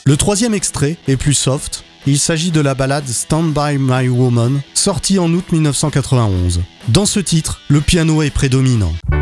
Le troisième extrait est plus soft. Il s'agit de la ballade Stand By My Woman, sortie en août 1991. Dans ce titre, le piano est prédominant.